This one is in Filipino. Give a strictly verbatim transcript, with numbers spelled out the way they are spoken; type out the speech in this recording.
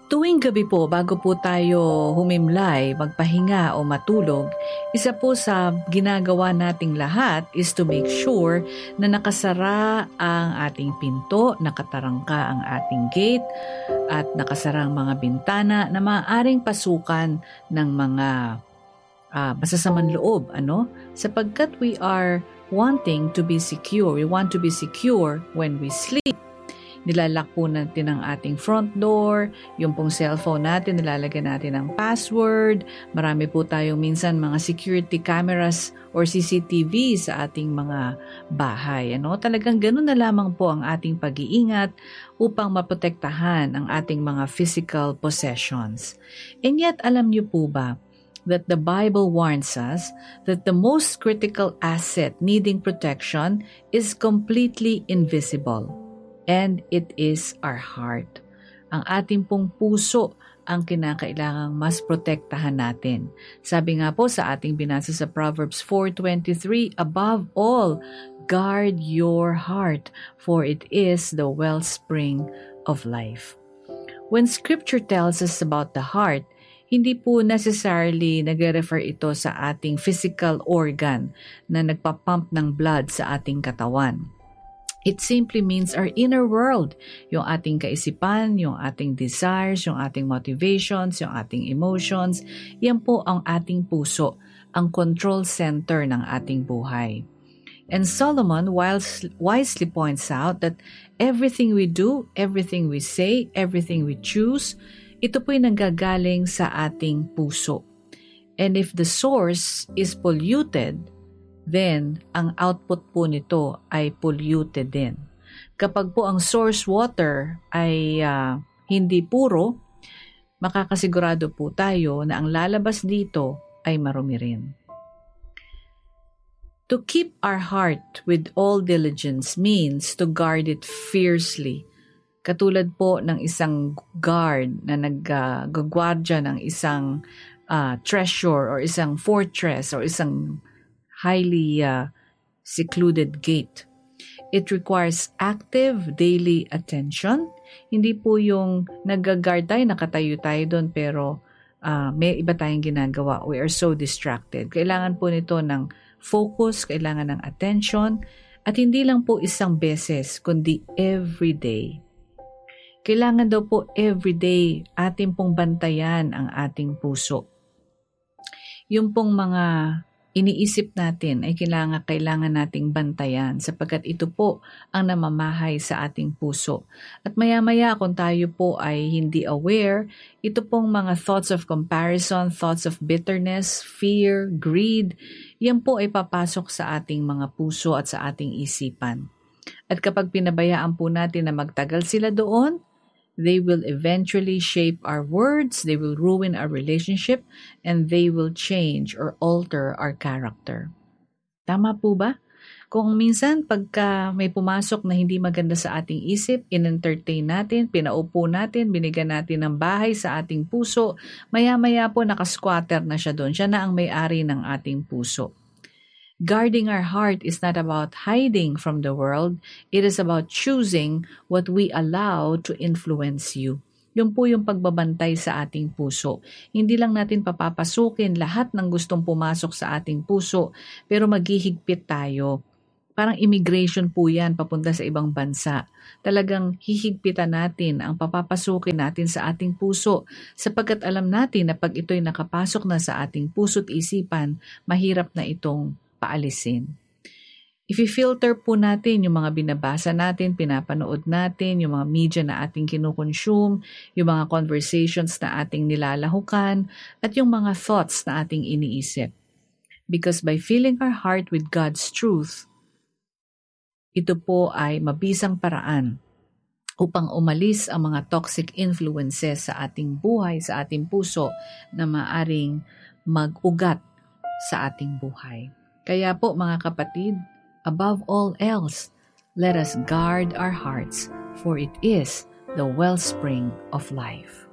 Tuwing gabi po, bago po tayo humimlay, magpahinga o matulog, isa po sa ginagawa nating lahat is to make sure na nakasara ang ating pinto, nakatarangka ang ating gate, at nakasara ang mga bintana na maaaring pasukan ng mga uh, masasamang loob. Ano? Sapagkat we are wanting to be secure. We want to be secure when we sleep. Nilalak po natin ang ating front door, yung pong cellphone natin, nilalagyan natin ng password. Marami po tayong minsan mga security cameras or C C T V sa ating mga bahay. Ano? Talagang ganun na lamang po ang ating pag-iingat upang maprotektahan ang ating mga physical possessions. And yet, alam niyo po ba that the Bible warns us that the most critical asset needing protection is completely invisible. And it is our heart. Ang ating pong puso ang kinakailangang mas protektahan natin. Sabi nga po sa ating binasa sa Proverbs four twenty-three, above all, guard your heart, for it is the wellspring of life. When Scripture tells us about the heart, hindi po necessarily nagre-refer ito sa ating physical organ na nagpapump ng blood sa ating katawan. It simply means our inner world, yung ating kaisipan, yung ating desires, yung ating motivations, yung ating emotions. Yan po ang ating puso, ang control center ng ating buhay. And Solomon wisely points out that everything we do, everything we say, everything we choose, ito po'y nanggagaling sa ating puso. And if the source is polluted, then ang output po nito ay polluted din. Kapag po ang source water ay uh, hindi puro, makakasigurado po tayo na ang lalabas dito ay marumi rin. To keep our heart with all diligence means to guard it fiercely. Katulad po ng isang guard na nag-gagwardya uh, ng isang uh, treasure or isang fortress or isang highly uh, secluded gate. It requires active daily attention. Hindi po yung nag-guard tayo, nakatayo tayo doon pero uh, may iba tayong ginagawa. We are so distracted. Kailangan po nito ng focus, kailangan ng attention, at hindi lang po isang beses, kundi every day. Kailangan daw po every day ating pong bantayan ang ating puso. Yung pong mga iniisip natin ay kailangan, kailangan nating bantayan sapagkat ito po ang namamahay sa ating puso. At maya-maya kung tayo po ay hindi aware, ito pong mga thoughts of comparison, thoughts of bitterness, fear, greed, yan po ay papasok sa ating mga puso at sa ating isipan. At kapag pinabayaan po natin na magtagal sila doon, they will eventually shape our words, they will ruin our relationship, and they will change or alter our character. Tama po ba? Kung minsan pagka may pumasok na hindi maganda sa ating isip, in-entertain natin, pinaupo natin, binigyan natin ng bahay sa ating puso, maya-maya po nakasquatter na siya doon. Siya na ang may-ari ng ating puso. Guarding our heart is not about hiding from the world. It is about choosing what we allow to influence you. Yun po yung pagbabantay sa ating puso. Hindi lang natin papapasukin lahat ng gustong pumasok sa ating puso, pero maghihigpit tayo. Parang immigration po yan papunta sa ibang bansa. Talagang hihigpitan natin ang papapasukin natin sa ating puso sapagkat alam natin na pag ito'y nakapasok na sa ating puso't isipan, mahirap na itong paalisin. I-filter po natin yung mga binabasa natin, pinapanood natin, yung mga media na ating kinukonsume, yung mga conversations na ating nilalahukan, at yung mga thoughts na ating iniisip. Because by filling our heart with God's truth, ito po ay mabisang paraan upang umalis ang mga toxic influences sa ating buhay, sa ating puso na maaring mag-ugat sa ating buhay. Kaya po mga kapatid, above all else, let us guard our hearts, for it is the wellspring of life.